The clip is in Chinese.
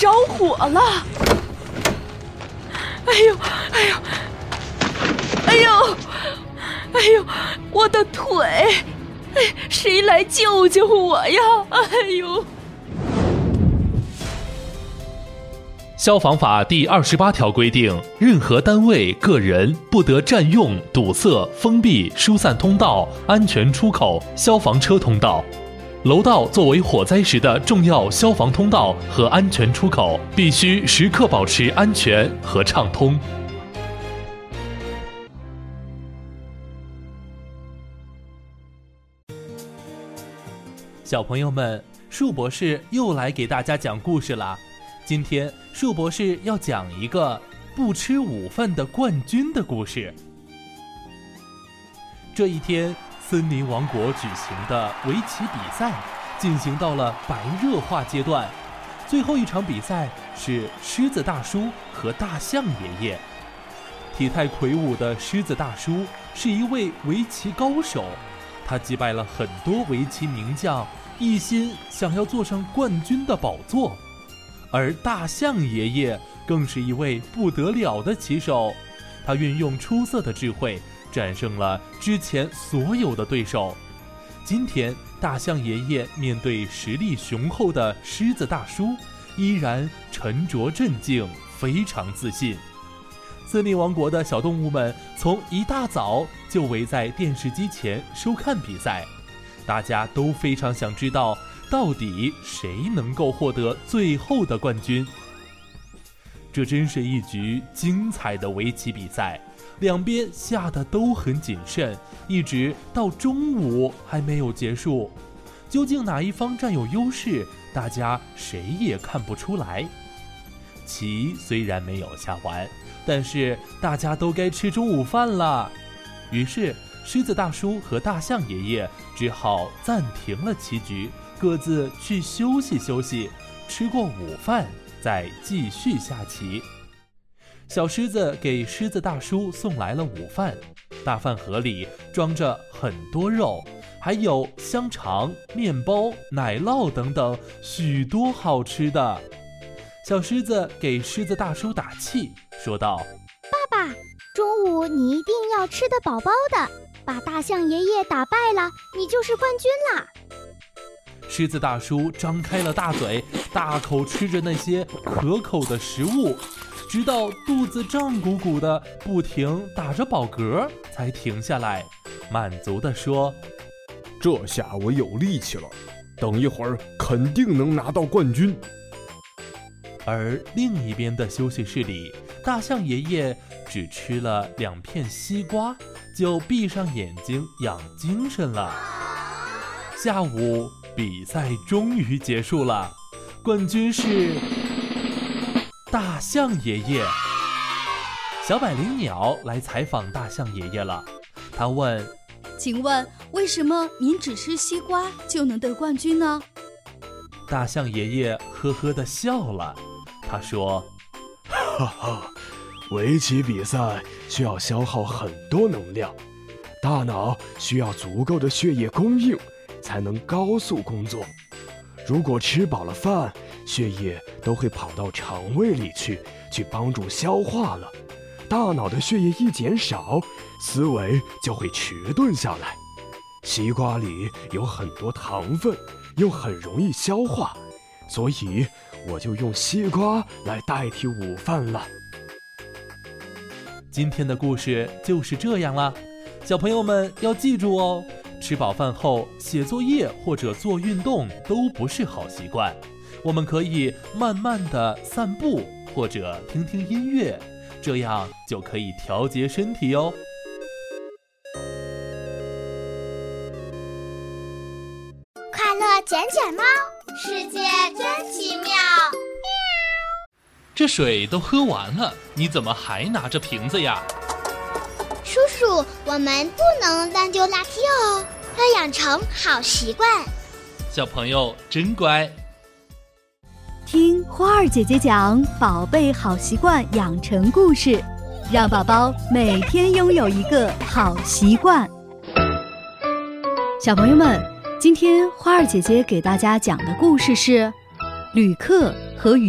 着火了！哎呦，哎呦，哎呦，哎呦，我的腿！哎，谁来救救我呀！哎呦！ 消防法第28条规定，任何单位、个人不得占用、堵塞、封闭、疏散通道、安全出口、消防车通道。楼道作为火灾时的重要消防通道和安全出口，必须时刻保持安全和畅通。小朋友们，树博士又来给大家讲故事了。今天树博士要讲一个不吃午饭的冠军的故事。这一天，森林王国举行的围棋比赛进行到了白热化阶段，最后一场比赛是狮子大叔和大象爷爷。体态魁梧的狮子大叔是一位围棋高手，他击败了很多围棋名将，一心想要坐上冠军的宝座。而大象爷爷更是一位不得了的棋手，他运用出色的智慧战胜了之前所有的对手。今天大象爷爷面对实力雄厚的狮子大叔，依然沉着镇静，非常自信。森林王国的小动物们从一大早就围在电视机前收看比赛，大家都非常想知道到底谁能够获得最后的冠军。这真是一局精彩的围棋比赛，两边下的都很谨慎，一直到中午还没有结束。究竟哪一方占有优势，大家谁也看不出来。棋虽然没有下完，但是大家都该吃中午饭了。于是狮子大叔和大象爷爷只好暂停了棋局，各自去休息休息，吃过午饭再继续下棋。小狮子给狮子大叔送来了午饭，大饭盒里装着很多肉，还有香肠、面包、奶酪等等许多好吃的。小狮子给狮子大叔打气，说道： 爸爸，中午你一定要吃得饱饱的，把大象爷爷打败了，你就是冠军啦！ 狮子大叔张开了大嘴，大口吃着那些可口的食物，直到肚子胀鼓鼓的，不停打着饱嗝，才停下来，满足地说： 这下我有力气了，等一会儿肯定能拿到冠军。 而另一边的休息室里，大象爷爷只吃了2片西瓜，就闭上眼睛养精神了。下午比赛终于结束了，冠军是大象爷爷。小百灵鸟来采访大象爷爷了，他问： 请问为什么您只吃西瓜就能得冠军呢？ 大象爷爷呵呵地笑了，他说： 哈哈，围棋比赛需要消耗很多能量，大脑需要足够的血液供应，才能高速工作。如果吃饱了饭，血液都会跑到肠胃里去帮助消化了。大脑的血液一减少，思维就会迟钝下来。西瓜里有很多糖分，又很容易消化，所以我就用西瓜来代替午饭了。 今天的故事就是这样了，小朋友们要记住哦，吃饱饭后写作业或者做运动都不是好习惯，我们可以慢慢的散步或者听听音乐，这样就可以调节身体哦。 快乐捡捡猫，世界真奇妙。 这水都喝完了，你怎么还拿着瓶子呀？ 叔叔，我们不能乱丢垃圾哦，要养成好习惯。 小朋友真乖。 听花儿姐姐讲宝贝好习惯养成故事，让宝宝每天拥有一个好习惯。小朋友们，今天花儿姐姐给大家讲的故事是旅客和